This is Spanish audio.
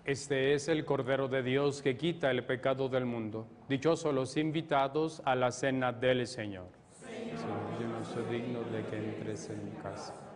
Este es el Cordero de Dios que quita el pecado del mundo. Dichosos los invitados a la cena del Señor. Señor, yo no soy digno de que entres en mi casa,